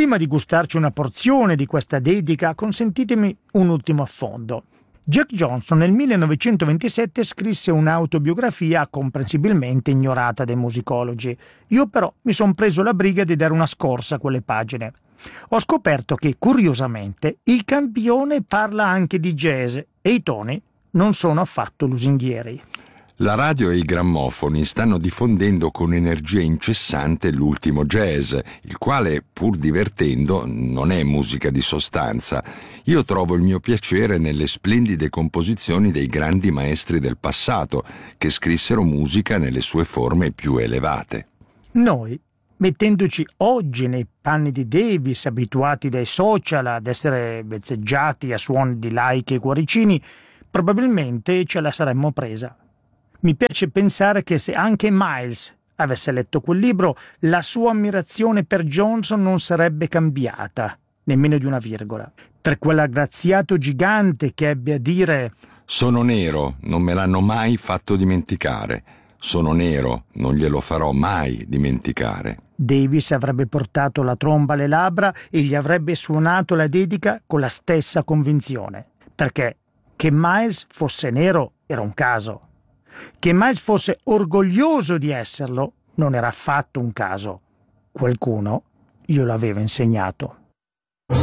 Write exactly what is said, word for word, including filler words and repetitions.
Prima di gustarci una porzione di questa dedica, consentitemi un ultimo affondo. Jack Johnson nel millenovecentoventisette scrisse un'autobiografia comprensibilmente ignorata dai musicologi. Io però mi son preso la briga di dare una scorsa a quelle pagine. Ho scoperto che, curiosamente, il campione parla anche di jazz e i toni non sono affatto lusinghieri. La radio e i grammofoni stanno diffondendo con energia incessante l'ultimo jazz, il quale, pur divertendo, non è musica di sostanza. Io trovo il mio piacere nelle splendide composizioni dei grandi maestri del passato, che scrissero musica nelle sue forme più elevate. Noi, mettendoci oggi nei panni di Davis, abituati dai social ad essere vezzeggiati a suoni di laiche e cuoricini, probabilmente ce la saremmo presa. Mi piace pensare che se anche Miles avesse letto quel libro, la sua ammirazione per Johnson non sarebbe cambiata, nemmeno di una virgola. Per quell'aggraziato gigante che ebbe a dire: «Sono nero, non me l'hanno mai fatto dimenticare. Sono nero, non glielo farò mai dimenticare». Davis avrebbe portato la tromba alle labbra e gli avrebbe suonato la dedica con la stessa convinzione. Perché che Miles fosse nero era un caso. Che Miles fosse orgoglioso di esserlo non era affatto un caso. Qualcuno glielo aveva insegnato.